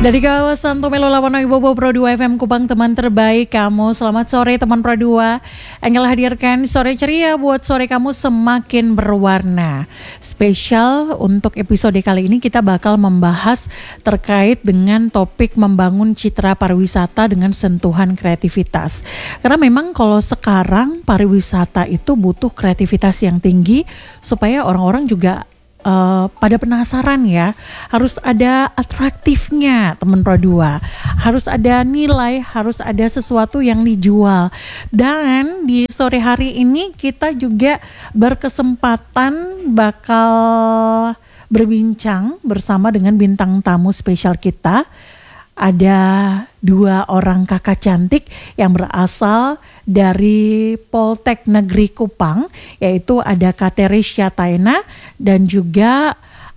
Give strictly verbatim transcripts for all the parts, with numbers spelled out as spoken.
Dari kawasan Tumelo Lawono Ibobo Pro dua F M Kupang, teman terbaik kamu. Selamat sore teman Pro dua. Angel hadirkan sore ceria buat sore kamu semakin berwarna. Spesial untuk episode kali ini kita bakal membahas terkait dengan topik membangun citra pariwisata dengan sentuhan kreativitas. Karena memang kalau sekarang pariwisata itu butuh kreativitas yang tinggi supaya orang-orang juga Uh, pada penasaran ya, harus ada atraktifnya teman Pro dua, harus ada nilai, harus ada sesuatu yang dijual. Dan di sore hari ini kita juga berkesempatan bakal berbincang bersama dengan bintang tamu spesial kita. Ada dua orang kakak cantik yang berasal dari Poltek Negeri Kupang, yaitu ada Kak Teresya Taena dan juga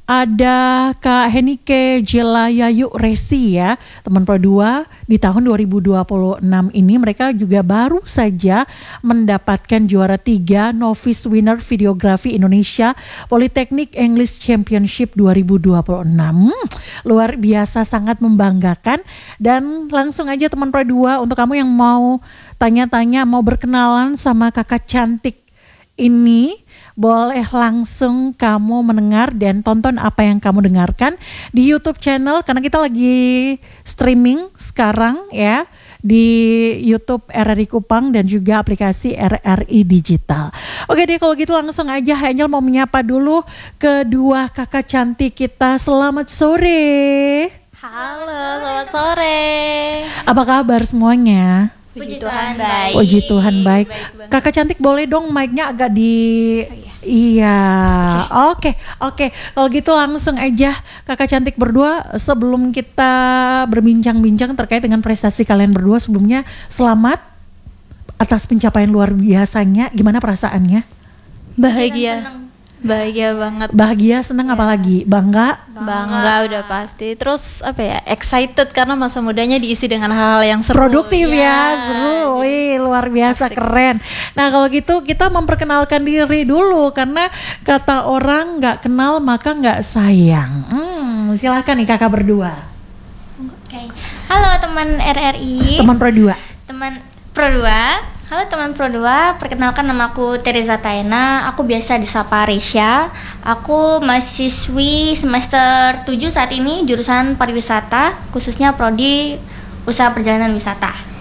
ada Kak Henike Jelayayu Resi ya, teman Pro dua. Di tahun dua ribu dua puluh enam ini mereka juga baru saja mendapatkan juara tiga Novice Winner Videografi Indonesia Polytechnic English Championship dua ribu dua puluh enam. Hmm, luar biasa, sangat membanggakan. Dan langsung aja teman Pro dua, untuk kamu yang mau tanya-tanya, mau berkenalan sama kakak cantik ini, boleh langsung kamu mendengar dan tonton apa yang kamu dengarkan di YouTube channel, karena kita lagi streaming sekarang ya di YouTube R R I Kupang dan juga aplikasi R R I Digital. Oke deh, kalau gitu langsung aja Angel mau menyapa dulu kedua kakak cantik kita. Selamat sore. Halo, selamat sore. Apa kabar semuanya? Puji Tuhan baik. Puji Tuhan baik. baik Kakak cantik boleh dong mic-nya agak di oh, iya. Oke, oke. Kalau gitu langsung aja kakak cantik berdua, sebelum kita berbincang-bincang terkait dengan prestasi kalian berdua, sebelumnya selamat atas pencapaian luar biasanya. Gimana perasaannya? Bahagia. Bahagia banget. Bahagia, senang ya. Apalagi bangga. Bangga udah pasti. Terus apa ya, excited karena masa mudanya diisi dengan hal-hal yang seru. Produktif ya, ya seru. Wih, luar biasa. Asik. Keren. Nah kalau gitu kita memperkenalkan diri dulu, karena kata orang nggak kenal maka nggak sayang. Hmm, silakan nih kakak berdua. Oke. Halo teman R R I. Teman Pro dua. Teman Pro dua. Halo teman Pro dua, perkenalkan nama aku Teresya Taena, aku biasa disapa Resya. Aku mahasiswi semester tujuh saat ini, jurusan pariwisata, khususnya prodi usaha perjalanan wisata.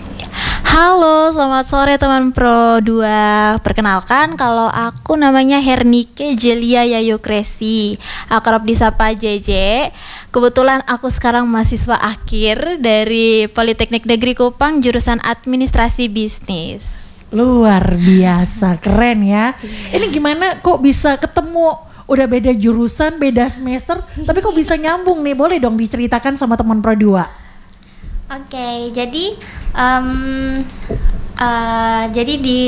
Halo, selamat sore teman Pro dua. Perkenalkan, kalau aku namanya Henike Jelayayu Resi, akrab disapa J J. Kebetulan aku sekarang mahasiswa akhir dari Politeknik Negeri Kupang, jurusan Administrasi Bisnis. Luar biasa, keren ya. Ini gimana kok bisa ketemu? Udah beda jurusan, beda semester, tapi kok bisa nyambung nih? Boleh dong diceritakan sama teman Pro dua. Oke, okay, jadi um, uh, jadi di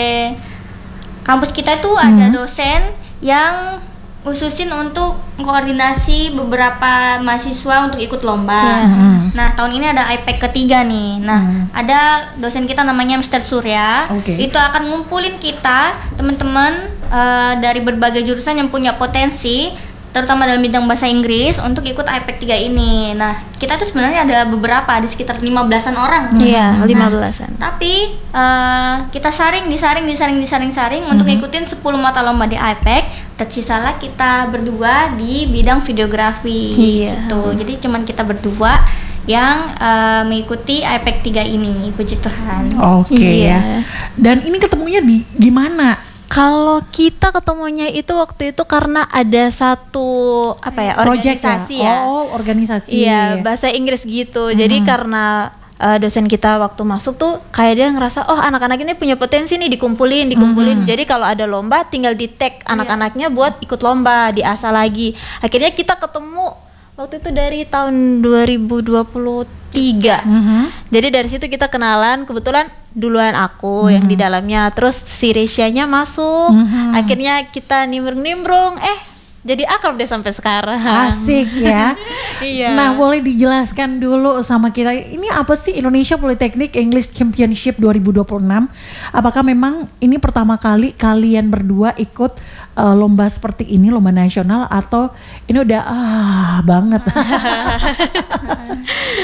kampus kita tuh hmm. ada dosen yang khususin untuk koordinasi beberapa mahasiswa untuk ikut lomba. Hmm. Nah, tahun ini ada I P E C ketiga nih. Nah, hmm. ada dosen kita namanya mister Surya. Okay. Itu akan ngumpulin kita teman-teman uh, dari berbagai jurusan yang punya potensi, terutama dalam bidang bahasa Inggris, untuk ikut I P E C tiga ini. Nah, kita tuh sebenarnya ada beberapa, ada sekitar lima belasan orang. Iya, lima belasan. Nah, tapi uh, kita saring, disaring, disaring, disaring, saring mm-hmm. untuk ngikutin sepuluh mata lomba di I P E C. Tersisalah kita berdua di bidang videografi. Iya. Gitu. Jadi cuman kita berdua yang uh, mengikuti I P E C tiga ini. Puji Tuhan. Oke okay, iya. ya. Dan ini ketemunya di gimana? Kalau kita ketemunya itu waktu itu karena ada satu apa ya, organisasi ya. ya. Oh, organisasi. Iya, bahasa Inggris gitu. Hmm. Jadi karena uh, dosen kita waktu masuk tuh kayak dia ngerasa, oh anak-anak ini punya potensi nih, dikumpulin, dikumpulin. Hmm. Jadi kalau ada lomba tinggal di tag anak-anaknya buat ikut lomba, diasah lagi. Akhirnya kita ketemu waktu itu dari tahun dua ribu dua puluh tiga. Mm-hmm. Jadi dari situ kita kenalan, kebetulan duluan aku mm-hmm. yang di dalamnya, terus si Resyanya masuk. Mm-hmm. Akhirnya kita nimbrung-nimbrung, eh jadi akrab deh sampai sekarang. Asik ya. Iya. Nah, boleh dijelaskan dulu sama kita, ini apa sih Indonesia Polytechnic English Championship dua ribu dua puluh enam? Apakah memang ini pertama kali kalian berdua ikut uh, lomba seperti ini, lomba nasional, atau ini udah ah banget?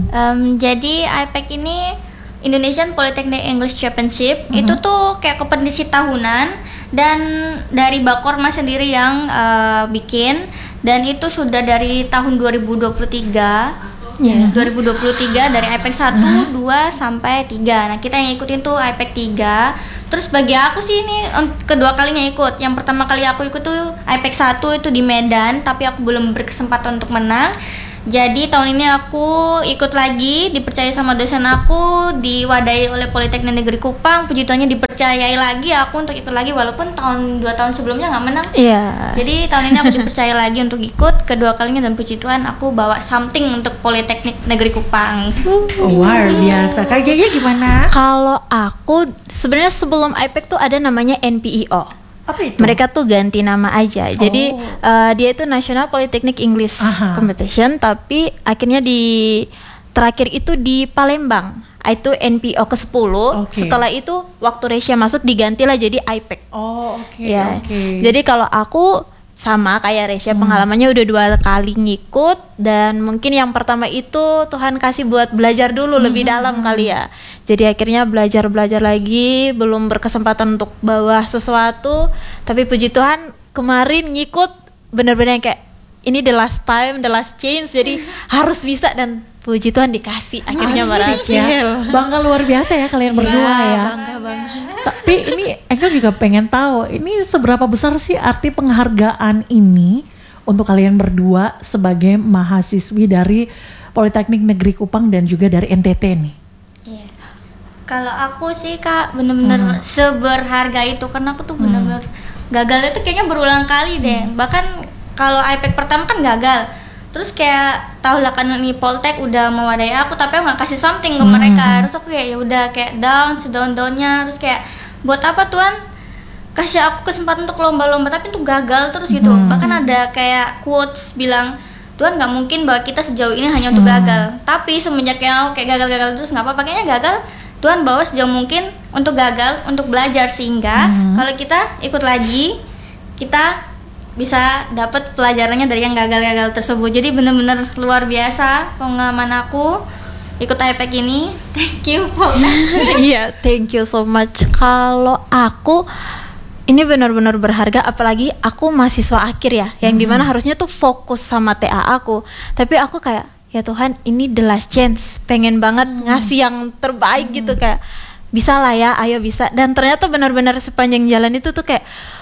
Um, jadi I P E C ini Indonesian Polytechnic English Championship. Mm-hmm. Itu tuh kayak kompetisi tahunan dan dari Bakorma sendiri yang uh, bikin, dan itu sudah dari tahun dua ribu dua puluh tiga. Yeah. dua ribu dua puluh tiga dari I P E C satu, dua sampai tiga. Nah, kita yang ikutin tuh I P E C tiga. Terus bagi aku sih ini kedua kalinya ikut. Yang pertama kali aku ikut tuh I P E C satu itu di Medan, tapi aku belum berkesempatan untuk menang. Jadi tahun ini aku ikut lagi, dipercaya sama dosen aku, diwadahi oleh Politeknik Negeri Kupang. Puji Tuhannya dipercayai lagi aku untuk ikut lagi, walaupun tahun dua tahun sebelumnya nggak menang. Iya. Jadi tahun ini aku dipercaya lagi untuk ikut kedua kalinya, dan puji Tuhan aku bawa something untuk Politeknik Negeri Kupang. Luar biasa. Kak Jaya gimana? Kalau aku sebenarnya sebelum I P E C tuh ada namanya N P I O. Apa itu? Mereka tuh ganti nama aja. Jadi Oh. uh, dia itu National Polytechnic English Aha. Competition, tapi akhirnya di terakhir itu di Palembang. Itu N P I O ke sepuluh. Oke. Setelah itu waktu Resya masuk digantilah jadi I P E C. Oh, oke. Ya. Oke. Jadi kalau aku sama kayak Resya, pengalamannya udah dua kali ngikut, dan mungkin yang pertama itu Tuhan kasih buat belajar dulu lebih dalam kali ya. Jadi akhirnya belajar-belajar lagi, belum berkesempatan untuk bawa sesuatu, tapi puji Tuhan kemarin ngikut bener-bener kayak ini the last time, the last chance, jadi harus bisa, dan puji Tuhan dikasih akhirnya Asik berhasil. ya. Bangga luar biasa ya kalian berdua ya. Bangga banget. Tapi ini Angel juga pengen tahu, ini seberapa besar sih arti penghargaan ini untuk kalian berdua sebagai mahasiswi dari Politeknik Negeri Kupang dan juga dari N T T nih? Iya. Kalau aku sih Kak bener-bener Hmm. seberharga itu, karena aku tuh bener-bener gagal itu kayaknya berulang kali deh. Bahkan kalau I P E C pertama kan gagal. Terus kayak tahu lah kan ini Poltek udah mewadahi aku, tapi aku nggak kasih something ke Hmm. mereka. Terus aku kayak ya udah kayak down, sedown-downnya. Terus kayak buat apa Tuhan kasih aku kesempatan untuk lomba-lomba tapi itu gagal terus gitu. Hmm. Bahkan ada kayak quotes bilang Tuhan nggak mungkin bahwa kita sejauh ini hanya untuk gagal. Tapi semenjak yang aku kayak gagal-gagal terus nggak apa-apa, kayaknya gagal Tuhan bawa sejauh mungkin untuk gagal, untuk belajar, sehingga kalau kita ikut lagi kita bisa dapat pelajarannya dari yang gagal-gagal tersebut. Jadi benar-benar luar biasa pengalaman aku ikut I P E C ini. Thank you Polda. Iya, thank you so much. Kalau aku ini benar-benar berharga, apalagi aku mahasiswa akhir ya, yang dimana harusnya tuh fokus sama T A aku, tapi aku kayak ya Tuhan ini the last chance, pengen banget ngasih yang terbaik gitu, kayak bisa lah ya, ayo bisa. Dan ternyata benar-benar sepanjang jalan itu tuh kayak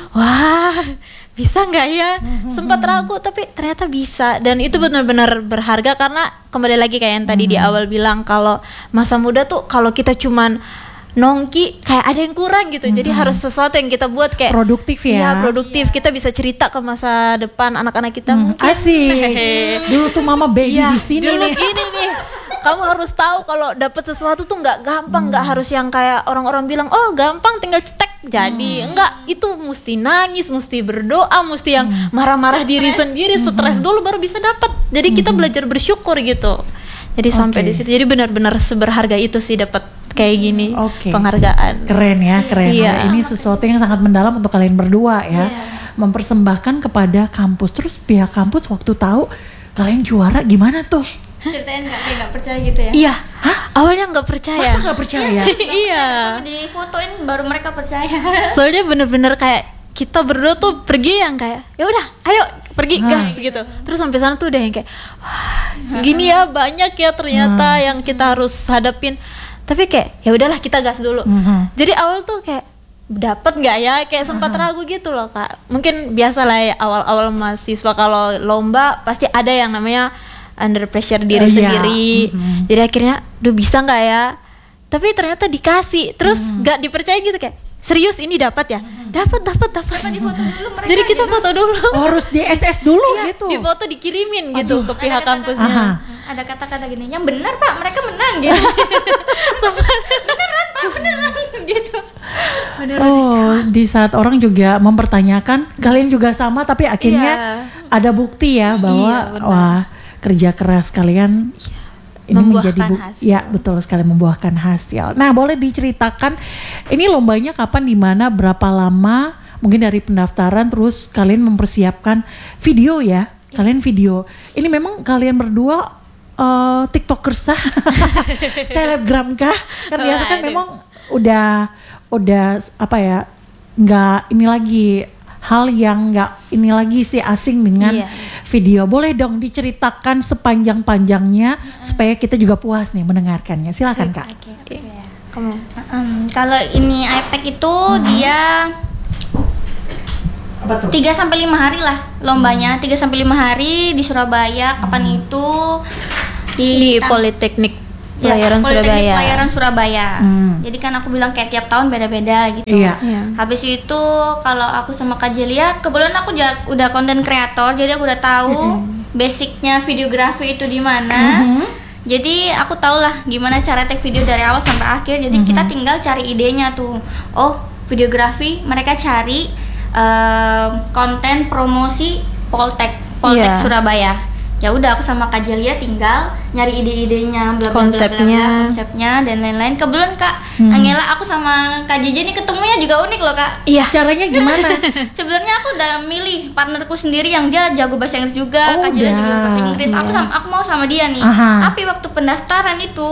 wah bisa nggak ya, sempat ragu tapi ternyata bisa, dan itu benar-benar berharga karena kembali lagi kayak yang tadi di awal bilang, kalau masa muda tuh kalau kita cuman nongki kayak ada yang kurang gitu, jadi harus sesuatu yang kita buat kayak Produktif ya. Iya, produktif, kita bisa cerita ke masa depan anak-anak kita. Hmm, Mungkin asik. Dulu tuh mama baby Iya, di sini dulu nih. gini nih, kamu harus tahu kalau dapat sesuatu tuh nggak gampang, nggak harus yang kayak orang-orang bilang oh gampang tinggal cetek jadi. Enggak, itu mesti nangis, mesti berdoa, mesti yang marah-marah diri sendiri, stres dulu baru bisa dapat. Jadi kita belajar bersyukur gitu. Jadi sampai Oke. di situ, jadi benar-benar seberharga itu sih dapat kayak gini Oke. penghargaan. Keren ya, keren. Iya. Wah, ini sesuatu yang sangat mendalam untuk kalian berdua ya. Mempersembahkan kepada kampus. Terus pihak kampus waktu tahu kalian juara gimana tuh? Ceritain nggak kayak nggak percaya gitu ya? Iya, awalnya nggak percaya. Masa nggak percaya? Iya. Sampai di fotoin baru mereka percaya. Soalnya bener-bener kayak kita berdua tuh pergi yang kayak ya udah, ayo pergi gas gitu. Terus sampai sana tuh udah yang kayak wah, gini ya banyak ya ternyata yang kita harus hadapin. Tapi kayak ya udahlah kita gas dulu. Mhm. Jadi awal tuh kayak dapat nggak ya, kayak sempat ragu gitu loh Kak. Mungkin biasa lah ya awal-awal mahasiswa kalau lomba pasti ada yang namanya under pressure diri Oh, iya. sendiri. Mhm. Jadi akhirnya duh bisa nggak ya, tapi ternyata dikasih, terus nggak dipercaya gitu, kayak serius ini dapat ya, dapat dapat dapat. Di foto dulu mereka. Jadi kita foto dulu. Oh, harus di S S dulu Iya, gitu. di foto dikirimin gitu ke pihak Ada kata-kata- kampusnya. Aha. Ada kata-kata gini, yang benar Pak, mereka menang gitu. beneran Pak, beneran gitu. Oh, di saat orang juga mempertanyakan, kalian juga sama, tapi akhirnya Iya. ada bukti ya bahwa Iya, benar. wah kerja keras kalian ini Membuahkan menjadi bu- hasil. ya betul sekali membuahkan hasil. Nah, boleh diceritakan ini lombanya kapan, di mana, berapa lama? Mungkin dari pendaftaran terus kalian mempersiapkan video ya. Kalian video. Ini memang kalian berdua uh, tiktokers kah, selebgram kah? Kan biasa kan Waduh. memang udah udah apa ya, nggak ini lagi hal yang nggak ini lagi sih asing dengan Iya. video. Boleh dong diceritakan sepanjang-panjangnya supaya kita juga puas nih mendengarkannya. Silakan Kak. Oke, oke. Kamu Em, kalau ini iPad itu dia Apa tuh? tiga sampai lima hari lah lombanya. tiga sampai lima hari di Surabaya. Kapan itu? di Tam- Politeknik ya, Pelayaran Politeknik Surabaya. Pelayaran Surabaya. Hmm. Jadi kan aku bilang kayak tiap tahun beda-beda gitu. Iya. Iya. Habis itu kalau aku sama Kak Jelia, kebetulan aku ja- udah konten kreator, jadi aku udah tahu basicnya videografi itu di mana. Jadi aku tahu lah gimana cara take video dari awal sampai akhir. Jadi kita tinggal cari idenya tuh. Oh, videografi mereka cari em, konten promosi Poltek, Poltek Iya. Surabaya. Ya udah aku sama Kak Jelia tinggal nyari ide-idenya, bla bla bla, bla, Konsepnya. bla, konsepnya dan lain-lain. Kebetulan Kak Angela, aku sama Kak Jeje nih ketemunya juga unik loh Kak. Iya. Caranya gimana? Sebenarnya aku udah milih partnerku sendiri yang dia jago bahasa Inggris juga, Oh, Kak Jelia juga udah. bahasa Inggris. Aku sama aku mau sama dia nih. Aha. Tapi waktu pendaftaran itu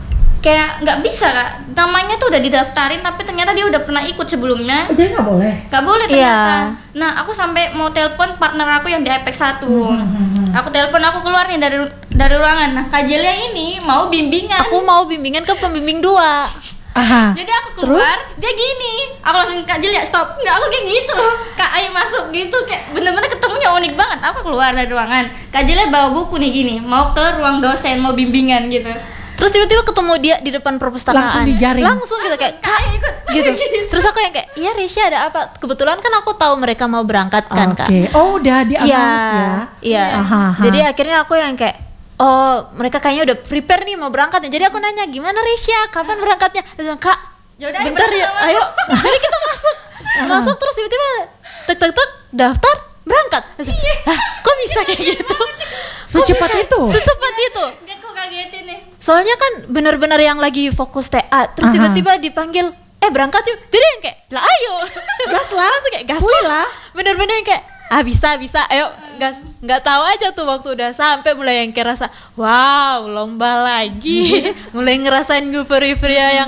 kayak nggak bisa Kak. Namanya tuh udah didaftarin tapi ternyata dia udah pernah ikut sebelumnya. Oh, jadi nggak boleh. Gak boleh ternyata. Iya. Nah, aku sampai mau telepon partner aku yang di Apex satu. Aku telepon, aku keluar nih dari dari ruangan. Nah, Kak Jelia ini mau bimbingan. Aku mau bimbingan ke pembimbing dua. Aha. Jadi aku keluar, dia gini. Aku langsung, Kak Jelia stop. Enggak, aku kayak gitu loh. Kak, ayo masuk gitu. Kayak bener-bener ketemunya unik banget. Aku keluar dari ruangan. Kak Jelia bawa buku nih gini, mau ke ruang dosen, mau bimbingan gitu. Terus tiba-tiba ketemu dia di depan perpustakaan. Langsung dijaring. Langsung gitu kayak, Kak, ayo ikut. gitu. Terus aku yang kayak, iya Risha ada apa? Kebetulan kan aku tahu mereka mau berangkat kan Kak. Oke. Oh, udah di Iya, announce ya. iya. Aha, aha. Jadi akhirnya aku yang kayak, oh mereka kayaknya udah prepare nih mau berangkatnya. Jadi aku nanya, gimana Risha? Kapan berangkatnya? Dia bilang, Kak, Yaudah, ayo bentar berangkat ya, sama ayo. Jadi kita masuk, masuk terus tiba-tiba tek tek tek daftar berangkat. Iya. Kok bisa kayak gitu? Secepat itu. Secepat itu. Dia kok kagetin nih. Soalnya kan benar-benar yang lagi fokus T A, terus Aha. tiba-tiba dipanggil, eh berangkat yuk. Jadi yang kayak, lah ayo. Gas lah. Langsung kayak gas Wih lah. lah. Bener-bener yang kayak, ah bisa bisa, ayo gas. Nggak tahu aja tuh waktu udah sampai mulai yang kayak rasa, wow lomba lagi. Mulai ngerasain euforia yang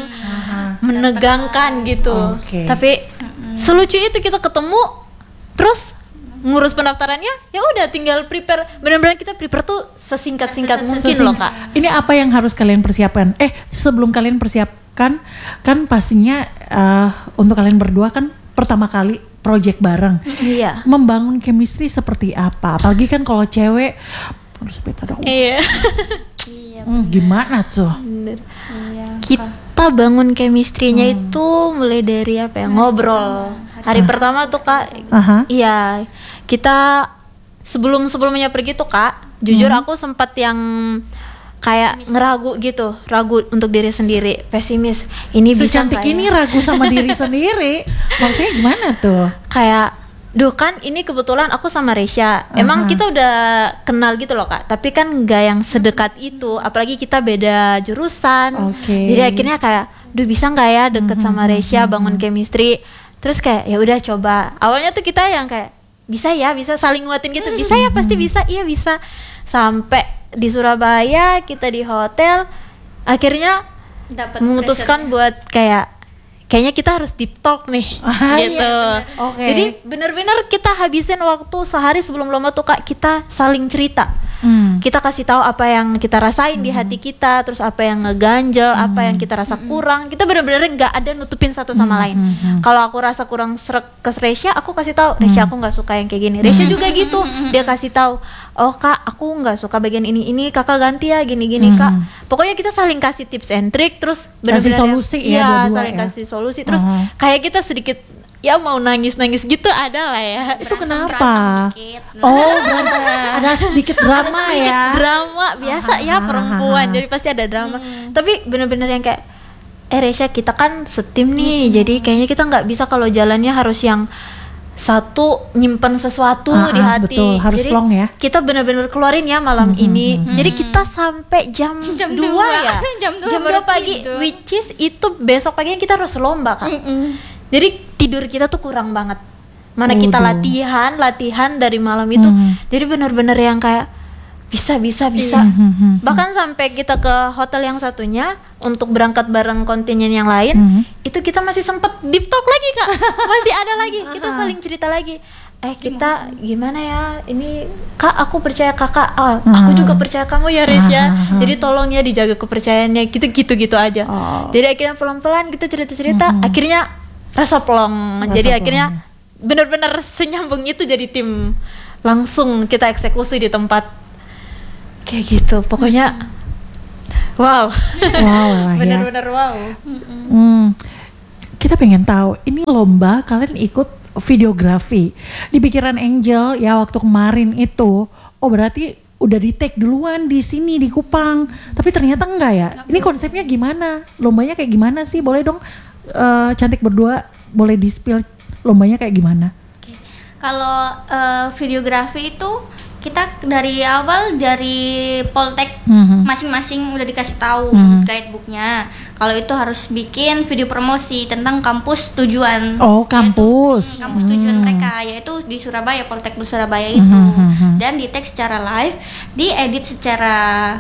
menegangkan gitu. Oke. Tapi selucu itu kita ketemu, terus ngurus pendaftarannya, ya udah tinggal prepare. Bener-bener kita prepare tuh sesingkat-singkat mungkin loh Kak. Ini apa yang harus kalian persiapkan? Eh, sebelum kalian persiapkan, kan pastinya eh, untuk kalian berdua kan pertama kali project bareng. Iya. Membangun chemistry seperti apa? Apalagi kan kalau cewek harus beta dong. Iya. Hmm, gimana tuh? Bener. Kita bangun chemistry-nya itu mulai dari apa ya? Ngobrol. Hari pertama tuh Kak, Aha. iya kita sebelum sebelumnya pergi tuh Kak, jujur aku sempat yang kayak ngeragu gitu, ragu untuk diri sendiri, pesimis. Ini bisa Secantik nggak ya? ini ragu sama diri sendiri. Maksudnya gimana tuh? Kayak, duh kan ini kebetulan aku sama Resya, emang Aha. kita udah kenal gitu loh Kak, tapi kan nggak yang sedekat itu, apalagi kita beda jurusan. Oke. Jadi akhirnya kayak, duh bisa nggak ya deket sama Resya, bangun chemistry. Terus kayak ya udah coba. Awalnya tuh kita yang kayak bisa ya, bisa saling nguatin gitu, bisa ya pasti bisa, iya bisa. Sampai di Surabaya kita di hotel, akhirnya Dapat memutuskan buat kayak kayaknya kita harus deep talk nih Ah, gitu. iya, bener. Oke. Jadi benar-benar kita habisin waktu sehari sebelum lomba tuh Kak, kita saling cerita. Hmm. Kita kasih tahu apa yang kita rasain di hati kita, terus apa yang ngeganjel, apa yang kita rasa kurang. Kita benar-benar nggak ada nutupin satu sama lain. Kalau aku rasa kurang serak ke Resya, aku kasih tahu, Resya aku nggak suka yang kayak gini. Resya juga gitu, dia kasih tahu, oh Kak aku nggak suka bagian ini ini Kakak ganti ya gini-gini Kak. Pokoknya kita saling kasih tips and trick, terus benar-benar yang- solusi ya, iya, dua-dua saling ya. kasih solusi. Terus Uh-huh. kayak kita sedikit ya mau nangis-nangis gitu ada lah ya. Itu kenapa? berantem dikit. Oh, berantem. Ada sedikit drama Sedikit ya. drama biasa ya perempuan, jadi pasti ada drama. Tapi bener-bener yang kayak eh Resya kita kan setim nih, jadi kayaknya kita nggak bisa kalau jalannya harus yang satu nyimpen sesuatu Ah, di ah, hati. betul, harus Jadi plong ya. kita bener-bener keluarin ya malam ini. Jadi kita sampai jam, Jam dua dua. ya, Jam dua baru dua pagi, tidur. which is itu besok paginya kita harus lomba kan. Mm-mm. Jadi tidur kita tuh kurang banget. Mana kita Waduh. latihan, latihan dari malam itu. Hmm. Jadi benar-benar yang kayak bisa bisa bisa. Hmm. Bahkan sampai kita ke hotel yang satunya untuk berangkat bareng kontingen yang lain, Hmm. itu kita masih sempet deep talk lagi kak, masih ada lagi, kita saling cerita lagi. Eh kita gimana ya, ini kak aku percaya kakak, ah, aku juga percaya kamu ya Riz ya, jadi tolong ya dijaga kepercayaannya, gitu gitu gitu aja. Oh. Jadi akhirnya pelan-pelan kita cerita-cerita, akhirnya rasa plong, Rasa jadi plong. akhirnya benar-benar senyambung itu, jadi tim langsung kita eksekusi di tempat kayak gitu. Pokoknya wow, Wow lah ya. benar-benar wow. Hmm, kita pengen tahu, ini lomba kalian ikut videografi di pikiran Angel ya waktu kemarin itu. Oh berarti udah di take duluan di sini di Kupang, tapi ternyata enggak ya. Ini konsepnya gimana? Lombanya kayak gimana sih? Boleh dong eh, cantik berdua boleh di spill lombanya kayak gimana? Kalau eh, videografi itu kita dari awal dari Poltek Mhm. masing-masing udah dikasih tahu Mhm. guidebooknya. Kalau itu harus bikin video promosi tentang kampus tujuan. Oh kampus. Yaitu, kampus tujuan mereka yaitu di Surabaya, Poltek di Surabaya itu. Mhm. Dan di tag secara live, diedit secara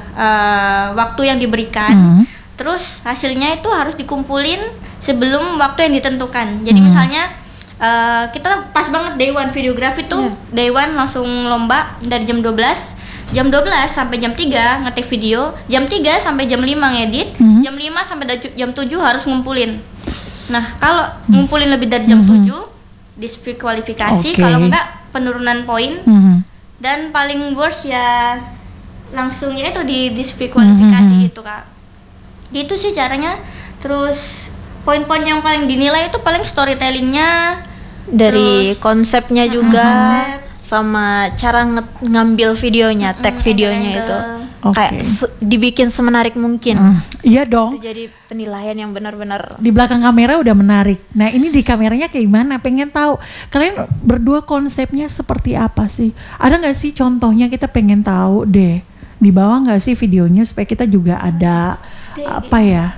eh, waktu yang diberikan. Mhm. Terus hasilnya itu harus dikumpulin sebelum waktu yang ditentukan. Jadi Mhm. misalnya Uh, kita pas banget day one videografi tuh, day one langsung lomba dari jam dua belas jam dua belas sampai jam tiga ngetik video, jam tiga sampai jam lima ngedit, Mhm. jam lima sampai da- jam tujuh harus ngumpulin. Nah kalau ngumpulin lebih dari jam tujuh diskualifikasi, Oke. kalau enggak penurunan poin, Mhm. dan paling worst ya langsung ya itu di diskualifikasi Mhm. gitu kak. Gitu sih caranya. Terus poin-poin yang paling dinilai itu paling storytellingnya, Dari terus konsepnya juga, konsep. sama cara nge- ngambil videonya, tag Mm, videonya angle. itu Oke. kayak se- dibikin semenarik mungkin. Hmm, iya dong. Itu jadi penilaian yang benar-benar. Di belakang kamera udah menarik. Nah ini di kameranya kayak gimana? Pengen tahu. Kalian berdua konsepnya seperti apa sih? Ada nggak sih contohnya, kita pengen tahu deh. Di bawah nggak sih videonya supaya kita juga ada apa ya?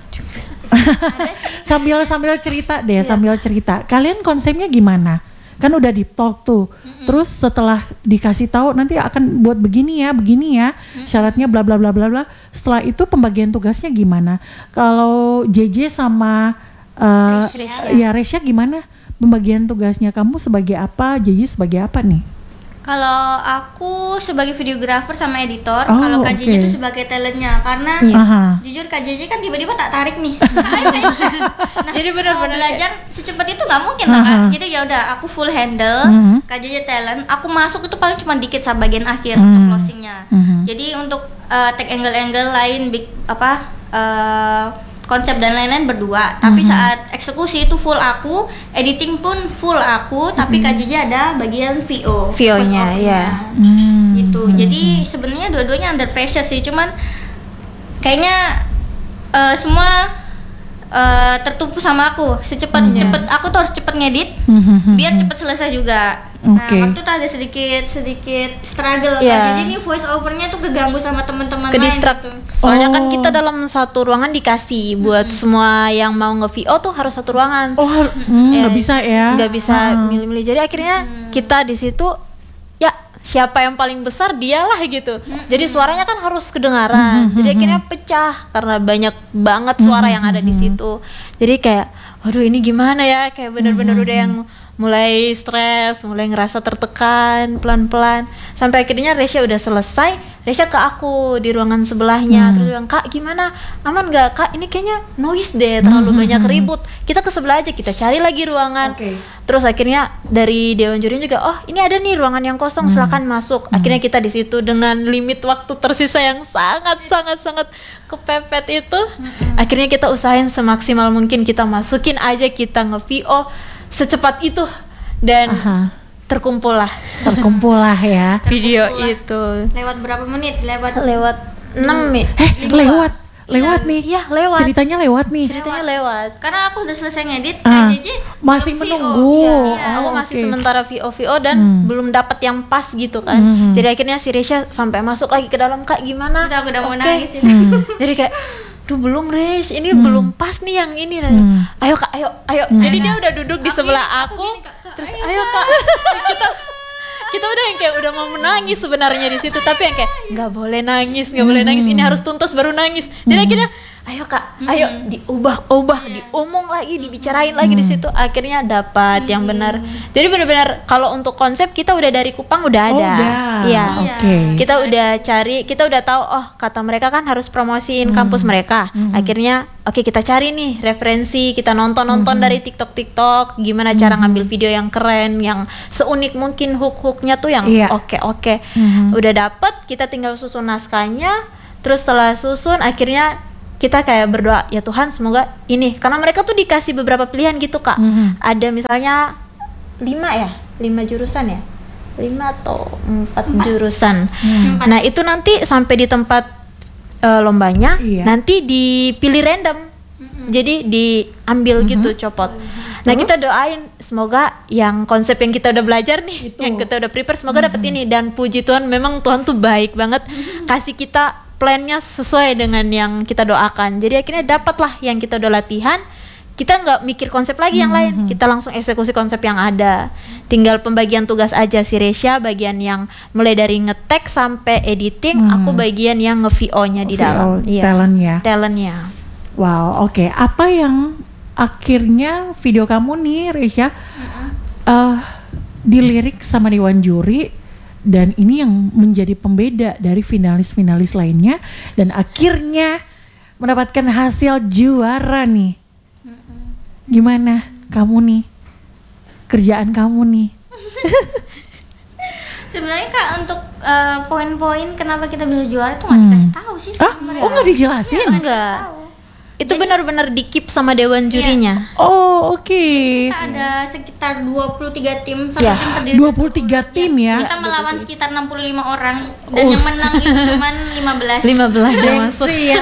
sambil sambil cerita deh, sambil cerita. Kalian konsepnya gimana? Kan udah di talk tuh. Terus setelah dikasih tahu nanti akan buat begini ya, begini ya. Syaratnya bla bla bla bla bla. Setelah itu pembagian tugasnya gimana? Kalau J J sama uh, Resya. ya Resya gimana? Pembagian tugasnya, kamu sebagai apa, J J sebagai apa nih? Kalau aku sebagai videografer sama editor, Oh, kalau Kak J J oke. itu sebagai talentnya, karena Iya. Aha. jujur Kak J J kan tiba-tiba tak tarik nih. Ayo, ayo. Nah, Jadi benar-benar mau belajar secepat itu nggak mungkin lah Aha. Kak. Jadi ya udah aku full handle, Mhm. Kak J J talent. Aku masuk itu paling cuma dikit sama bagian akhir Mhm. untuk closingnya. Mhm. Jadi untuk uh, take angle-angle lain, big apa uh, konsep dan lain-lain berdua. Tapi saat eksekusi itu full aku, editing pun full aku. Tapi Kak J J ada bagian V O, V O-nya, voice over-nya. ya. Hmm. Gitu. Jadi sebenarnya dua-duanya under pressure sih, cuman kayaknya eh, semua eh, tertumpu sama aku. Secepat-cepet aku tuh harus cepet ngedit biar cepet selesai juga. Oke. Nah, waktu itu ada sedikit sedikit struggle. Iya. Kak Jadi ini voice over-nya tuh keganggu sama teman-teman Ke lain distract. gitu. Soalnya kan Oh. kita dalam satu ruangan dikasih buat semua yang mau nge-V O tuh harus satu ruangan. Oh, har- hmm, nggak Ya, bisa ya? nggak bisa Ah. milih-milih. Jadi akhirnya kita di situ ya siapa yang paling besar dialah gitu. Jadi suaranya kan harus kedengaran. Jadi akhirnya pecah karena banyak banget suara yang ada di situ. Jadi kayak waduh ini gimana ya, kayak bener-bener udah yang mulai stres, mulai ngerasa tertekan pelan-pelan sampai akhirnya Resya udah selesai. Resya ke aku di ruangan sebelahnya, terus bilang, "Kak, gimana? Aman gak? Kak, ini kayaknya noise deh, terlalu banyak ribut. Kita ke sebelah aja, kita cari lagi ruangan." Oke. Terus akhirnya dari Dewan Juri juga, "Oh, ini ada nih ruangan yang kosong, silakan masuk." Akhirnya kita di situ dengan limit waktu tersisa yang sangat sangat sangat kepepet itu, akhirnya kita usahain semaksimal mungkin, kita masukin aja, kita nge-V O secepat itu dan Aha. terkumpul lah Terkumpul lah ya. video Terkumpul lah. itu. Lewat berapa menit? Lewat Lewat enam mi. Eh, lewat, lewat nih. Iya, lewat. Ceritanya lewat nih. Ceritanya lewat. karena aku udah selesai ngedit, Ah, Kak J J masih belum V O. menunggu. Iya, Oh, iya. Aku masih oke. sementara V O V O dan belum dapat yang pas gitu kan. Hmm. Jadi akhirnya si Resya sampai masuk lagi ke dalam, "Kak, gimana?" Udah, aku udah mau Oke. nangis ini. Jadi kayak duh belum Res, ini belum pas nih yang ini. Hmm. Ayo Kak, ayo, ayo. Jadi dia udah duduk di Aku sebelah gini, aku aku. gini, Kak, Kak, Terus ayo, ayo Kak. kita kita udah yang kayak udah mau menangis sebenarnya di situ, tapi yang kayak nggak boleh nangis, nggak boleh nangis, ini harus tuntas baru nangis. Jadi akhirnya ayo kak, ayo diubah-ubah, diomong lagi, dibicarain lagi di situ. Akhirnya dapat yang benar. Jadi benar-benar kalau untuk konsep kita udah dari Kupang udah ada. Oh, udah. Iya. Oke. Kita udah cari, kita udah tahu oh kata mereka kan harus promosiin kampus mereka. Akhirnya oke kita cari nih referensi, kita nonton-nonton dari TikTok-TikTok gimana cara ngambil video yang keren, yang seunik mungkin hook-hooknya tuh yang Iya. oke-oke. Udah dapet, kita tinggal susun naskahnya. Terus setelah susun akhirnya kita kayak berdoa ya Tuhan semoga ini, karena mereka tuh dikasih beberapa pilihan gitu kak. Mhm. Ada misalnya lima ya, lima jurusan ya, lima atau empat jurusan. Empat. Nah itu nanti sampai di tempat eh, lombanya, Iya. nanti dipilih random, jadi diambil gitu copot. Nah kita doain semoga yang konsep yang kita udah belajar nih, Itu. yang kita udah prepare semoga dapat ini, dan puji Tuhan memang Tuhan tuh baik banget kasih kita plannya sesuai dengan yang kita doakan. Jadi akhirnya dapatlah yang kita udah latihan. Kita nggak mikir konsep lagi yang lain, kita langsung eksekusi konsep yang ada. Tinggal pembagian tugas aja, si Resya bagian yang mulai dari ngetek sampai editing, aku bagian yang nge-V O-nya di V O, dalam. Iya. talentnya. Talentnya. Wow, oke. Apa yang akhirnya video kamu nih, Resya, eh, dilirik sama Dewan Juri, dan ini yang menjadi pembeda dari finalis-finalis lainnya, dan akhirnya mendapatkan hasil juara nih. Gimana kamu nih? Kerjaan kamu nih? Sebenarnya kak untuk eh, poin-poin kenapa kita bisa juara tuh nggak dikasih tahu sih Ah, sama mereka. oh nggak dijelasin? Nggak Enggak. dikasih tahu. Itu benar-benar di-keep sama Dewan Jurinya. Oh, oke. Kita ada sekitar dua puluh tiga tim, satu Ya, tim terdiri dua puluh tiga tim ya. Kita melawan sekitar enam puluh lima orang dan Oh, yang menang itu cuma lima belas. lima belas yang masuk. Gengsi ya.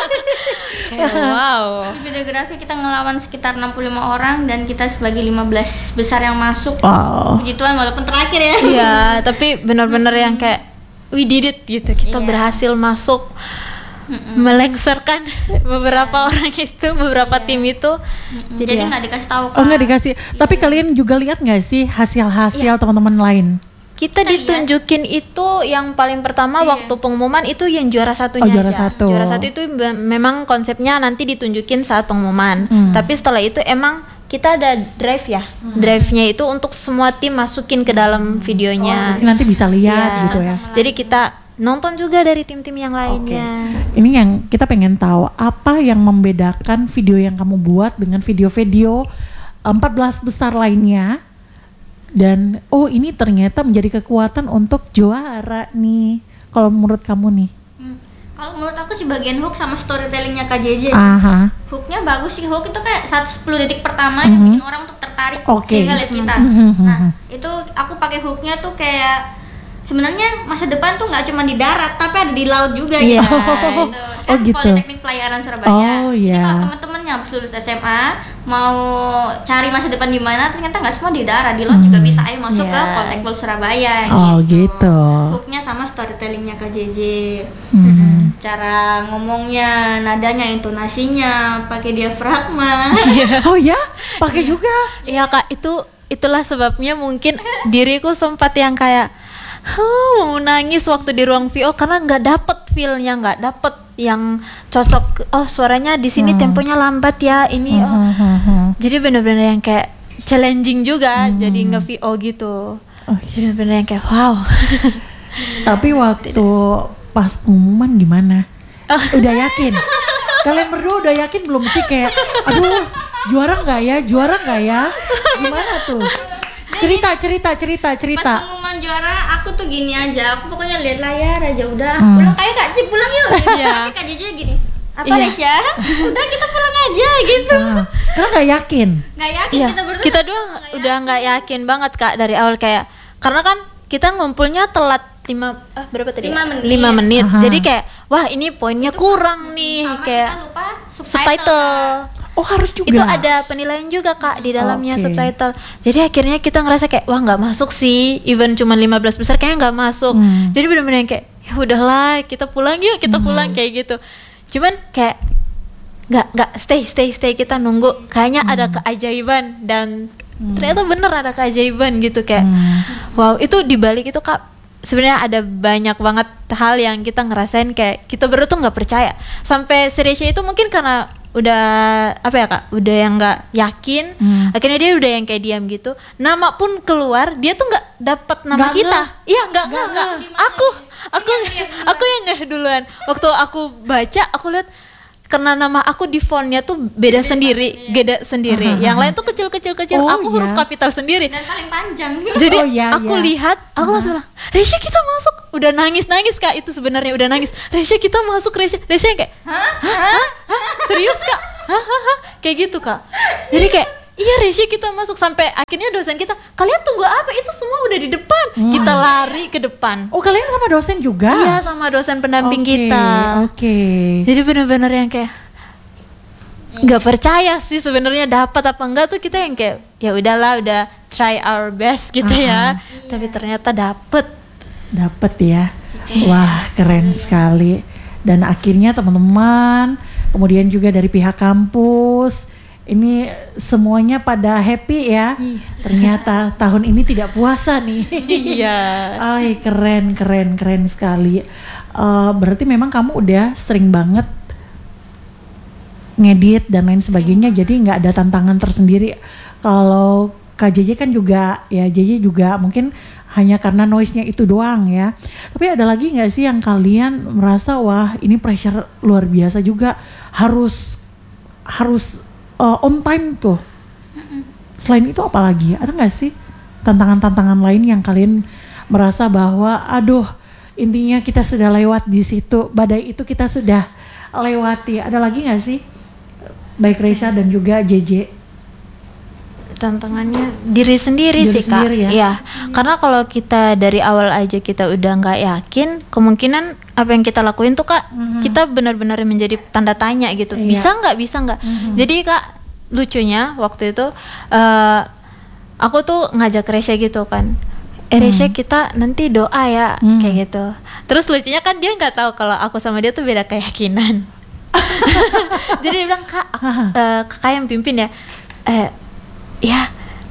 Kayak wow. Di videografi kita ngelawan sekitar enam puluh lima orang dan kita sebagai lima belas besar yang masuk. Wow. Puji Tuhan walaupun terakhir ya. Iya, tapi benar-benar yang kayak we did it gitu. Kita Iya. berhasil masuk, melengsarkan beberapa orang itu, beberapa tim itu. Jadi Jadi, ya. nggak dikasih tahu kan. Oh nggak dikasih. Tapi kalian juga lihat nggak sih hasil-hasil teman-teman lain? kita Kita lihat. ditunjukin itu yang paling pertama Iya. waktu pengumuman itu yang juara satunya Oh, juara aja. satu. Juara satu itu be- memang konsepnya nanti ditunjukin saat pengumuman. Hmm. Tapi setelah itu emang kita ada drive ya. Drive-nya itu untuk semua tim masukin ke dalam videonya. Jadi nanti bisa lihat Iya. gitu ya. Jadi kita nonton juga dari tim-tim yang Oke. lainnya. Ini yang kita pengen tahu, apa yang membedakan video yang kamu buat dengan video-video empat belas besar lainnya, dan oh ini ternyata menjadi kekuatan untuk juara nih. Kalau menurut kamu nih? Hmm. Kalau menurut aku sih bagian hook sama storytellingnya Kak J J sih. Aha. Hooknya bagus sih. Hook itu kayak satu sepuluh detik pertama yang bikin orang untuk tertarik Oke. sehingga lihat kita. Mhm. Nah itu aku pakai hooknya tuh kayak sebenarnya masa depan tuh nggak cuma di darat tapi ada di laut juga Iya. ya. Gitu. Oh, Kan gitu. Politeknik Pelayaran Surabaya. Oh, Jadi iya. kalau teman-teman yang habis lulus S M A mau cari masa depan di mana, ternyata nggak semua di darat, di laut juga bisa. Ayo masuk Iya. ke Politeknik Surabaya. Oh gitu. Hooknya sama storytellingnya Kak J J. Mhm. Cara ngomongnya, nadanya, intonasinya, pakai diafragma. Oh ya, pakai juga. Iya Kak, itu itulah sebabnya mungkin diriku sempat yang kayak huh, mau nangis waktu di ruang V O karena nggak dapet feel-nya, nggak dapet yang cocok. Oh suaranya di sini temponya lambat ya, ini oh. Mhm. Jadi bener-bener yang kayak challenging juga, jadi nge-V O gitu. Oh, yes. Bener-bener yang kayak wow. Tapi waktu pas pengumuman gimana? Udah yakin? Kalian berdua udah yakin belum sih, kayak aduh juara nggak ya, juara nggak ya? Gimana tuh? Cerita, cerita, cerita, cerita. Pas pengumuman juara, aku tuh gini aja, aku pokoknya lihat layar aja udah. Hmm. Pulang kayak Kak Ci, pulang yuk. Gitu. Iya. Tapi Kak J J gini, apa Iya. Resya? Udah kita pulang aja gitu. Ah, karena nggak yakin. Nggak yakin Iya, kita berdua. kita dua udah nggak yakin banget Kak dari awal, kayak karena kan kita ngumpulnya telat lima ah, berapa tadi? Lima menit. Lima menit. Aha. Jadi kayak wah ini poinnya kurang nih, Sama kayak kita lupa subtitle. subtitle. Oh harus juga. Itu ada penilaian juga Kak di dalamnya, Oke. subtitle. Jadi akhirnya kita ngerasa kayak wah nggak masuk sih, even cuma lima belas besar kayaknya nggak masuk. Hmm. Jadi benar-benar yang kayak ya udahlah kita pulang yuk, kita pulang kayak gitu. Cuman kayak nggak nggak stay stay stay kita nunggu kayaknya ada keajaiban, dan ternyata bener ada keajaiban gitu, kayak wow, itu dibalik itu Kak, sebenarnya ada banyak banget hal yang kita ngerasain kayak kita berdua tuh nggak percaya. Sampai Seresia itu mungkin karena udah apa ya Kak, udah yang nggak yakin, hmm. akhirnya dia udah yang kayak diam gitu. Nama pun keluar, dia tuh nggak dapat nama Gak kita. ngeh. Iya nggak nggak Nggak nggak. Aku aku aku yang ngeh duluan. Waktu aku baca, aku lihat karena nama aku di fontnya tuh beda sendiri, beda sendiri. Yang lain tuh kecil-kecil kecil, Oh, aku huruf iya. kapital sendiri. Dan paling panjang. Jadi Oh, iya, aku iya. lihat, aku langsung bilang, Resya kita masuk. Udah nangis-nangis Kak, itu sebenarnya udah nangis. Resya kita masuk, Resya. Resya yang kayak, hah? Hah? Hah? Serius Kak? Hah? Hah? Hah? Kayak gitu Kak. Jadi kayak, iya Resya kita masuk. Sampai akhirnya dosen kita, kalian tunggu apa? Itu semua udah di depan. Kita lari ke depan. Oh, kalian sama dosen juga? Iya, sama dosen pendamping Oke, kita. Oke. Jadi benar-benar yang kayak nggak percaya sih sebenarnya dapat apa enggak tuh, kita yang kayak ya udahlah, udah try our best gitu ya. Tapi ternyata dapet. Dapet ya. Wah, keren sekali. Dan akhirnya teman-teman, kemudian juga dari pihak kampus, ini semuanya pada happy ya. Ternyata tahun ini tidak puasa nih. Iya. Ay, keren, keren, keren sekali. Eh, berarti memang kamu udah sering banget ngedit dan lain sebagainya, jadi nggak ada tantangan tersendiri. Kalau Kak J J kan juga, ya J J juga mungkin hanya karena noise-nya itu doang ya. Tapi ada lagi nggak sih yang kalian merasa wah ini pressure luar biasa juga, harus harus uh, on time tuh. Selain itu apa lagi? Ada nggak sih tantangan-tantangan lain yang kalian merasa bahwa aduh intinya kita sudah lewat di situ, badai itu kita sudah lewati. Ada lagi nggak sih? Baik Resya dan juga J J. Tantangannya diri sendiri Diri sih Kak. sendiri ya? Iya. Karena kalau kita dari awal aja kita udah nggak yakin, kemungkinan apa yang kita lakuin tuh Kak, mm-hmm. kita benar-benar menjadi tanda tanya gitu. Iya. Bisa nggak? Bisa nggak? Mm-hmm. Jadi Kak, lucunya waktu itu uh, aku tuh ngajak Resya gitu kan. Eh Resya hmm. kita nanti doa ya, hmm. kayak gitu. Terus lucunya kan dia nggak tahu kalau aku sama dia tuh beda keyakinan. Jadi dia bilang, Kak, aku, uh, kakak yang pimpin ya. Eh, ya,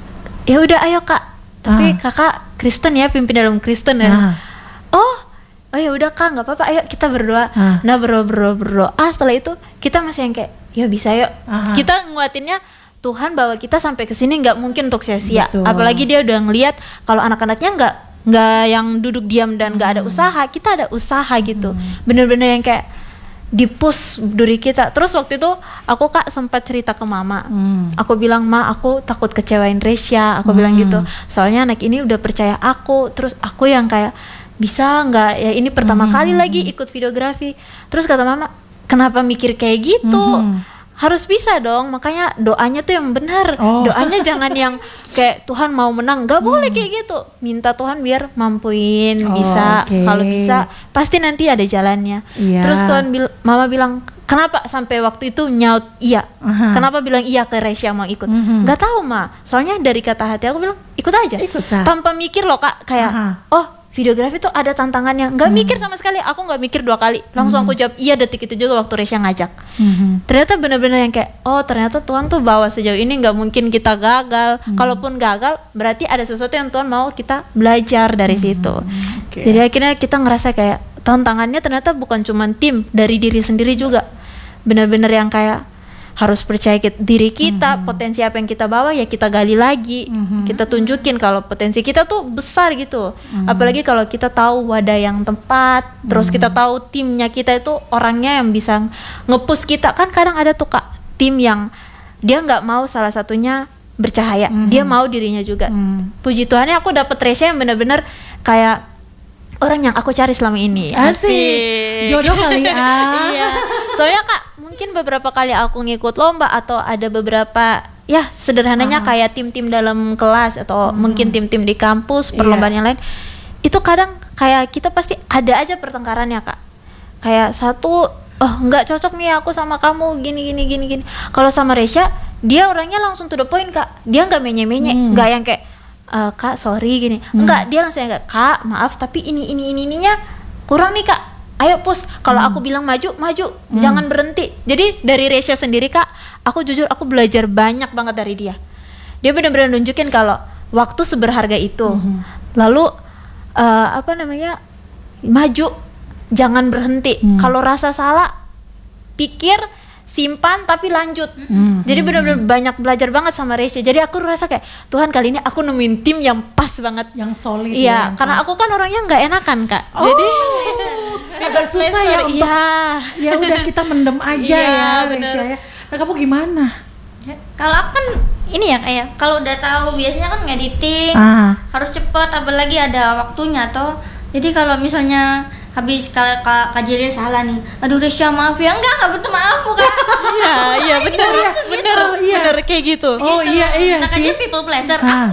ya udah ayo Kak. Tapi ah. kakak Kristen ya, pimpin dalam Kristen ya. Ah. Oh, oh ya udah Kak, nggak apa-apa. Ayo kita berdoa. Ah. Nah berdoa berdoa berdoa. Setelah itu kita masih yang kayak, ya bisa yuk. Ah. Kita nguatinnya. Tuhan bawa kita sampai ke sini nggak mungkin untuk sia-sia. Betul. Apalagi dia udah ngelihat kalau anak-anaknya nggak nggak yang duduk diam dan nggak hmm. ada usaha, kita ada usaha gitu. Hmm. Bener-bener yang kayak di-push diri kita. Terus waktu itu aku Kak sempat cerita ke mama. Hmm. Aku bilang, Ma, aku takut kecewain Resya. Aku hmm. bilang gitu. Soalnya anak ini udah percaya aku. Terus aku yang kayak bisa nggak ya ini pertama hmm. kali lagi ikut videografi. Terus kata mama, kenapa mikir kayak gitu? Hmm. Harus bisa dong, makanya doanya tuh yang benar. Oh. Doanya jangan yang kayak Tuhan mau menang, nggak hmm. boleh kayak gitu. Minta Tuhan biar mampuin, oh, bisa. Okay. Kalau bisa, pasti nanti ada jalannya. Yeah. Terus Tuhan bil- Mama bilang, kenapa sampai waktu itu nyaut iya? Uh-huh. Kenapa bilang iya ke Resya mau ikut? Uh-huh. Gak tahu Ma, soalnya dari kata hati aku bilang ikut aja. Ikut, tanpa mikir loh Kak, kayak uh-huh. oh. videografi tuh ada tantangannya, nggak hmm. mikir sama sekali. Aku nggak mikir dua kali, langsung hmm. aku jawab iya detik itu juga waktu Resya ngajak. Hmm. Ternyata benar-benar yang kayak, oh ternyata Tuhan tuh bawa sejauh ini, nggak mungkin kita gagal. Hmm. Kalaupun gagal, berarti ada sesuatu yang Tuhan mau kita belajar dari hmm. situ. Okay. Jadi akhirnya kita ngerasa kayak tantangannya ternyata bukan cuma tim, dari diri sendiri juga. Benar-benar yang kayak harus percaya diri kita, mm-hmm. potensi apa yang kita bawa ya kita gali lagi, mm-hmm. kita tunjukin kalau potensi kita tuh besar gitu. Mm-hmm. Apalagi kalau kita tahu wadah yang tepat, mm-hmm. terus kita tahu timnya kita itu orangnya yang bisa nge-push kita. Kan kadang ada tuh Kak tim yang dia nggak mau salah satunya bercahaya, mm-hmm. dia mau dirinya juga. Mm-hmm. Puji Tuhannya aku dapet Resya yang benar-benar kayak orang yang aku cari selama ini. Asik, Asik. Jodoh kali ya. Iya. Soalnya Kak, mungkin beberapa kali aku ngikut lomba atau ada beberapa ya sederhananya uh-huh. kayak tim-tim dalam kelas atau hmm. mungkin tim-tim di kampus, perlombaan yeah. yang lain. Itu kadang kayak kita pasti ada aja pertengkarannya Kak. Kayak satu, oh nggak cocok nih aku sama kamu gini gini gini gini. Kalau sama Resya, dia orangnya langsung to the point Kak. Dia nggak menye-menye, nggak hmm. yang kayak Uh, Kak sorry gini, hmm. enggak, dia langsung enggak, Kak maaf tapi ini ini ini ininya kurang nih Kak, ayo push. Kalau hmm. aku bilang maju maju, hmm. jangan berhenti. Jadi dari Resya sendiri Kak, aku jujur aku belajar banyak banget dari dia. Dia benar-benar nunjukin kalau waktu seberharga itu. hmm. lalu uh, apa namanya maju, jangan berhenti. Hmm. Kalau rasa salah, pikir, simpan tapi lanjut. Hmm. Jadi benar-benar banyak belajar banget sama Reisha. Jadi aku rasa kayak Tuhan, kali ini aku nemuin tim yang pas banget. Yang solid. Iya, ya, karena pas. aku kan orangnya nggak enakan kak. Oh, Jadi agak susah ya untuk. Iya. Ya udah kita mendem aja Iya, ya, bener. Reisha ya. Nah kamu gimana? Kalau aku kan ini ya kayak kalau udah tahu biasanya kan ngediting Ah. harus cepet, apalagi ada waktunya toh. Jadi kalau misalnya habis kak kak Jelia salah nih, aduh Reisha maaf ya, enggak enggak butuh maaf kak. Iya, iya benar, langsung benar, gitu. Oh, iya. benar kayak gitu. Oh iya iya Nah, sih. aja people pleasure. Ah.